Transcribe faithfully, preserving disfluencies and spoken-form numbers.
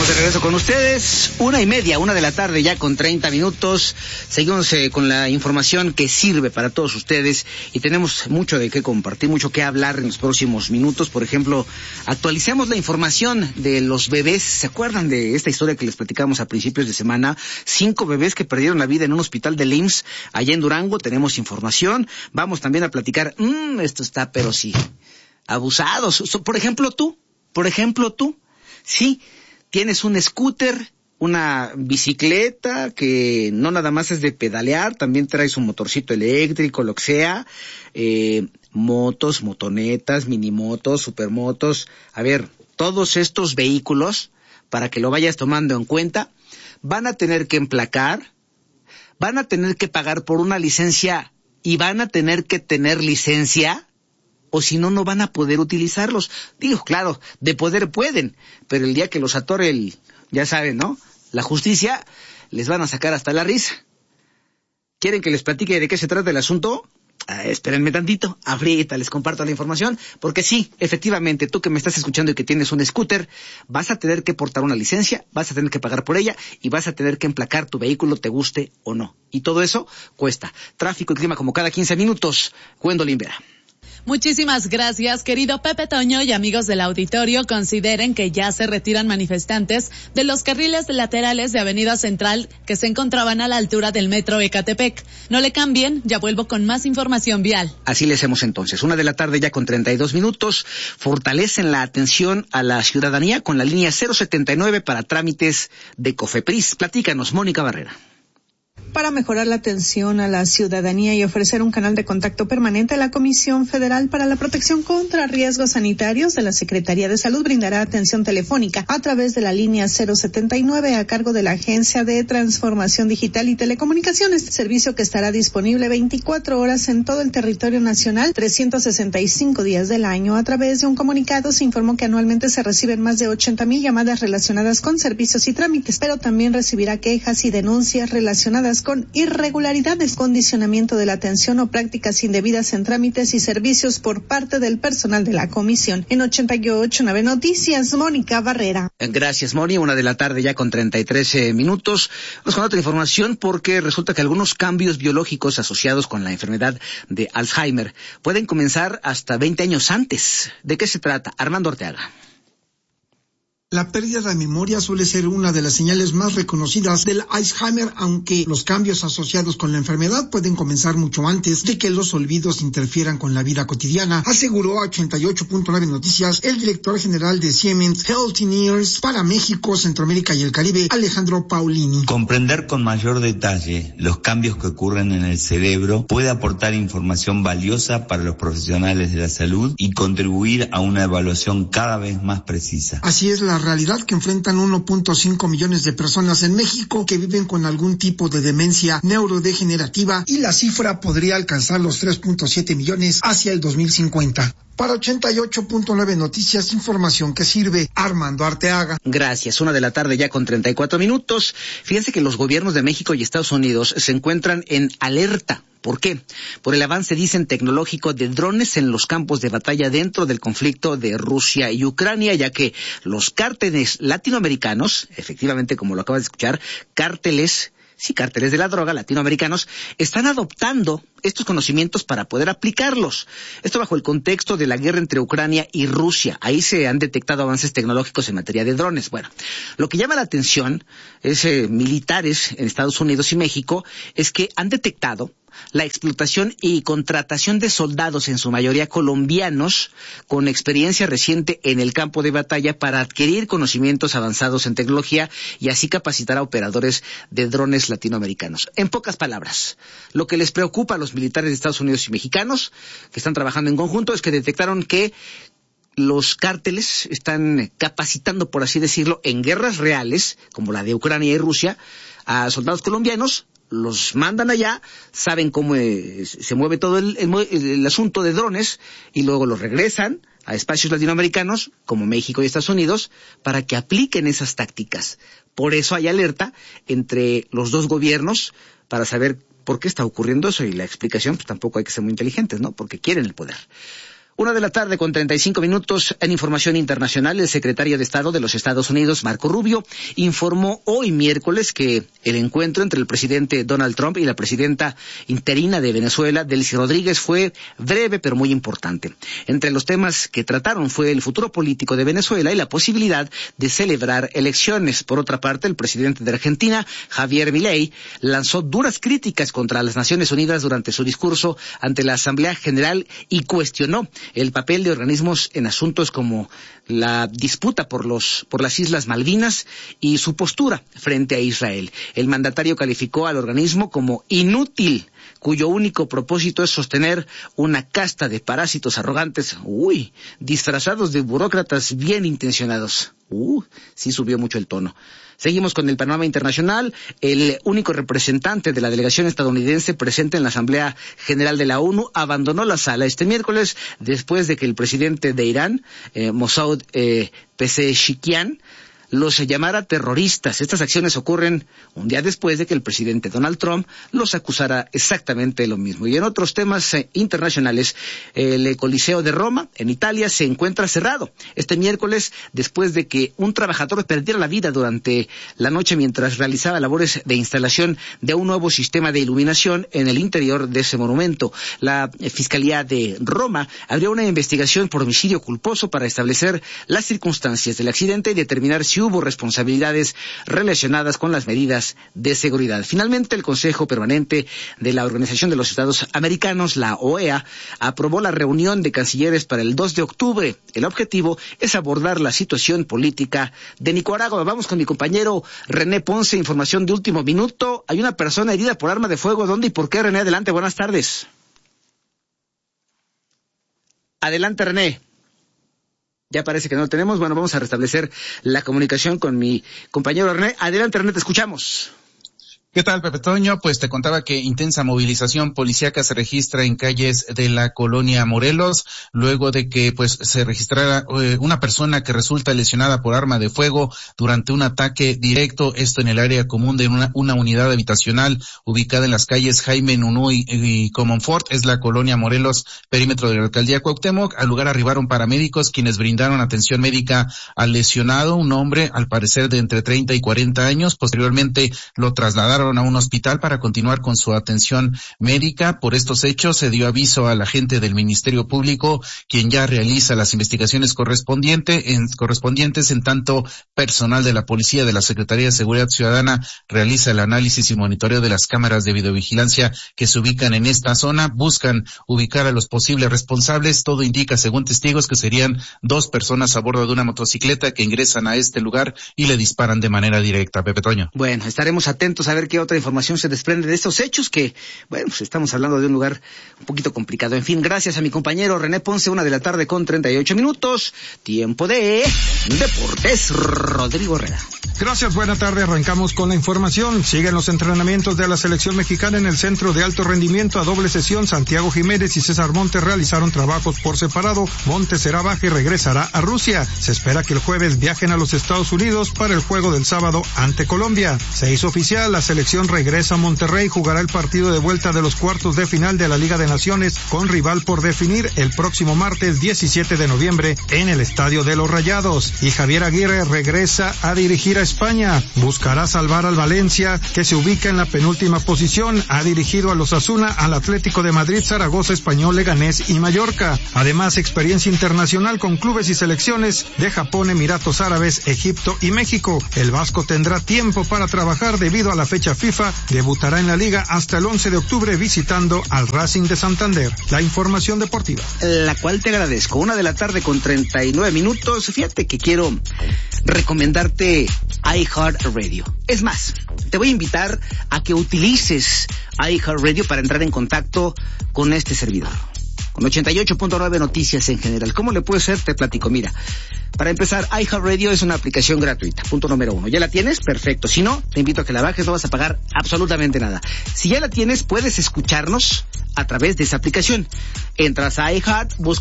Estamos de regreso con ustedes, una y media, una de la tarde ya con treinta minutos. Seguimos eh, con la información que sirve para todos ustedes y tenemos mucho de qué compartir, mucho que hablar en los próximos minutos. Por ejemplo, actualicemos la información de los bebés. ¿Se acuerdan de esta historia que les platicamos a principios de semana? Cinco bebés que perdieron la vida en un hospital del I M S S allá en Durango. Tenemos información. Vamos también a platicar, mmm, esto está pero sí, abusados. Por ejemplo tú, por ejemplo tú, sí. Tienes un scooter, una bicicleta que no nada más es de pedalear, también traes un motorcito eléctrico, lo que sea, eh, motos, motonetas, minimotos, supermotos. A ver, todos estos vehículos, para que lo vayas tomando en cuenta, van a tener que emplacar, van a tener que pagar por una licencia y van a tener que tener licencia, o si no, no van a poder utilizarlos. Digo, claro, de poder pueden, pero el día que los atore el, ya saben, ¿no?, la justicia, les van a sacar hasta la risa. ¿Quieren que les platique de qué se trata el asunto? Ah, espérenme tantito, ahorita les comparto la información, porque sí, efectivamente, tú que me estás escuchando y que tienes un scooter, vas a tener que portar una licencia, vas a tener que pagar por ella y vas a tener que emplacar tu vehículo, te guste o no. Y todo eso cuesta. Tráfico y clima como cada quince minutos. Gwendolyn Vera. Muchísimas gracias, querido Pepe Toño, y amigos del auditorio. Consideren que ya se retiran manifestantes de los carriles laterales de Avenida Central que se encontraban a la altura del metro Ecatepec. No le cambien, ya vuelvo con más información vial. Así le hacemos entonces. Una de la tarde ya con treinta y dos minutos. Fortalecen la atención a la ciudadanía con la línea cero setenta y nueve para trámites de COFEPRIS. Platícanos, Mónica Barrera. Para mejorar la atención a la ciudadanía y ofrecer un canal de contacto permanente, la Comisión Federal para la Protección contra Riesgos Sanitarios de la Secretaría de Salud brindará atención telefónica a través de la línea cero setenta y nueve a cargo de la Agencia de Transformación Digital y Telecomunicaciones, servicio que estará disponible veinticuatro horas en todo el territorio nacional, trescientos sesenta y cinco días del año. A través de un comunicado se informó que anualmente se reciben más de ochenta mil llamadas relacionadas con servicios y trámites, pero también recibirá quejas y denuncias relacionadas con irregularidades, condicionamiento de la atención o prácticas indebidas en trámites y servicios por parte del personal de la comisión. En ochenta y ocho punto nueve Noticias, Mónica Barrera. Gracias, Moni. Una de la tarde ya con treinta y tres minutos. Vamos con otra información porque resulta que algunos cambios biológicos asociados con la enfermedad de Alzheimer pueden comenzar hasta veinte años antes. ¿De qué se trata? Armando Arteaga. La pérdida de memoria suele ser una de las señales más reconocidas del Alzheimer, aunque los cambios asociados con la enfermedad pueden comenzar mucho antes de que los olvidos interfieran con la vida cotidiana, aseguró a ochenta y ocho punto nueve Noticias el director general de Siemens Healthineers para México, Centroamérica y el Caribe, Alejandro Paulini. Comprender con mayor detalle los cambios que ocurren en el cerebro puede aportar información valiosa para los profesionales de la salud y contribuir a una evaluación cada vez más precisa. Así es la realidad que enfrentan uno punto cinco millones de personas en México que viven con algún tipo de demencia neurodegenerativa y la cifra podría alcanzar los tres punto siete millones hacia el dos mil cincuenta. Para ochenta y ocho punto nueve Noticias, información que sirve. Armando Arteaga. Gracias. Una de la tarde ya con treinta y cuatro minutos. Fíjense que los gobiernos de México y Estados Unidos se encuentran en alerta. ¿Por qué? Por el avance, dicen, tecnológico de drones en los campos de batalla dentro del conflicto de Rusia y Ucrania, ya que los cárteles latinoamericanos, efectivamente, como lo acabas de escuchar, cárteles, sí, cárteles de la droga latinoamericanos, están adoptando estos conocimientos para poder aplicarlos. Esto bajo el contexto de la guerra entre Ucrania y Rusia. Ahí se han detectado avances tecnológicos en materia de drones. Bueno, lo que llama la atención es eh, militares en Estados Unidos y México es que han detectado la explotación y contratación de soldados, en su mayoría colombianos, con experiencia reciente en el campo de batalla para adquirir conocimientos avanzados en tecnología y así capacitar a operadores de drones latinoamericanos. En pocas palabras, lo que les preocupa a los militares de Estados Unidos y mexicanos que están trabajando en conjunto es que detectaron que los cárteles están capacitando, por así decirlo, en guerras reales, como la de Ucrania y Rusia, a soldados colombianos, los mandan allá, saben cómo eh, se mueve todo el, el, el asunto de drones y luego los regresan a espacios latinoamericanos, como México y Estados Unidos, para que apliquen esas tácticas. Por eso hay alerta entre los dos gobiernos para saber por qué está ocurriendo eso, y la explicación, pues tampoco hay que ser muy inteligentes, ¿no? Porque quieren el poder. Una de la tarde con treinta y cinco minutos. En información internacional, el secretario de Estado de los Estados Unidos, Marco Rubio, informó hoy miércoles que el encuentro entre el presidente Donald Trump y la presidenta interina de Venezuela, Delcy Rodríguez, fue breve pero muy importante. Entre los temas que trataron fue el futuro político de Venezuela y la posibilidad de celebrar elecciones. Por otra parte, el presidente de Argentina, Javier Milei, lanzó duras críticas contra las Naciones Unidas durante su discurso ante la Asamblea General y cuestionó el papel de organismos en asuntos como la disputa por los por las Islas Malvinas y su postura frente a Israel. El mandatario calificó al organismo como inútil, cuyo único propósito es sostener una casta de parásitos arrogantes, uy, disfrazados de burócratas bien intencionados. Uh, sí subió mucho el tono. Seguimos con el panorama internacional. El único representante de la delegación estadounidense presente en la Asamblea General de la ONU abandonó la sala este miércoles después de que el presidente de Irán, eh, Mossad eh, Pezeshkian, los llamara terroristas. Estas acciones ocurren un día después de que el presidente Donald Trump los acusara exactamente de lo mismo. Y en otros temas eh, internacionales, el Coliseo de Roma, en Italia, se encuentra cerrado este miércoles después de que un trabajador perdiera la vida durante la noche mientras realizaba labores de instalación de un nuevo sistema de iluminación en el interior de ese monumento. La Fiscalía de Roma abrió una investigación por homicidio culposo para establecer las circunstancias del accidente y determinar si hubo responsabilidades relacionadas con las medidas de seguridad. Finalmente, el Consejo Permanente de la Organización de los Estados Americanos, la O E A, aprobó la reunión de cancilleres para el dos de octubre. El objetivo es abordar la situación política de Nicaragua. Vamos con mi compañero René Ponce, información de último minuto. Hay una persona herida por arma de fuego. ¿Dónde y por qué, René? Adelante, buenas tardes. Adelante, René. Ya parece que no lo tenemos. Bueno, vamos a restablecer la comunicación con mi compañero René. Adelante, René, te escuchamos. ¿Qué tal, Pepe Toño? Pues te contaba que intensa movilización policíaca se registra en calles de la colonia Morelos, luego de que pues se registrara eh, una persona que resulta lesionada por arma de fuego durante un ataque directo, esto en el área común de una, una unidad habitacional ubicada en las calles Jaime Nuno y, y Comonfort, es la colonia Morelos, perímetro de la alcaldía Cuauhtémoc. Al lugar arribaron paramédicos quienes brindaron atención médica al lesionado, un hombre al parecer de entre treinta y cuarenta años. Posteriormente lo trasladaron a un hospital para continuar con su atención médica. Por estos hechos se dio aviso al agente del Ministerio Público, quien ya realiza las investigaciones correspondientes, en, correspondientes, en tanto personal de la Policía de la Secretaría de Seguridad Ciudadana realiza el análisis y monitoreo de las cámaras de videovigilancia que se ubican en esta zona. Buscan ubicar a los posibles responsables. Todo indica, según testigos, que serían dos personas a bordo de una motocicleta que ingresan a este lugar y le disparan de manera directa. Pepe Toño. Bueno, estaremos atentos a ver qué otra información se desprende de estos hechos que, bueno, pues estamos hablando de un lugar un poquito complicado. En fin, gracias a mi compañero René Ponce, una de la tarde con treinta y ocho minutos, tiempo de Deportes, Rodrigo Herrera. Gracias, buena tarde, arrancamos con la información. Siguen los entrenamientos de la selección mexicana en el Centro de Alto Rendimiento a doble sesión. Santiago Jiménez y César Montes realizaron trabajos por separado. Montes será baja y regresará a Rusia. Se espera que el jueves viajen a los Estados Unidos para el juego del sábado ante Colombia. Se hizo oficial, la selección regresa a Monterrey, jugará el partido de vuelta de los cuartos de final de la Liga de Naciones con rival por definir el próximo martes diecisiete de noviembre en el Estadio de los Rayados. Y Javier Aguirre regresa a dirigir a España. Buscará salvar al Valencia, que se ubica en la penúltima posición. Ha dirigido a los Osasuna, al Atlético de Madrid, Zaragoza, Español, Leganés y Mallorca. Además, experiencia internacional con clubes y selecciones de Japón, Emiratos Árabes, Egipto y México. El vasco tendrá tiempo para trabajar debido a la fecha FIFA. Debutará en la liga hasta el once de octubre visitando al Racing de Santander. La información deportiva. La cual te agradezco. Una de la tarde con treinta y nueve minutos. Fíjate que quiero recomendarte iHeartRadio. Es más, te voy a invitar a que utilices iHeartRadio para entrar en contacto con este servidor. Con ochenta y ocho punto nueve noticias en general. ¿Cómo le puede ser? Te platico. Mira, para empezar, iHeartRadio es una aplicación gratuita. Punto número uno. ¿Ya la tienes? Perfecto. Si no, te invito a que la bajes. No vas a pagar absolutamente nada. Si ya la tienes, puedes escucharnos a través de esa aplicación. Entras a iHeart, buscas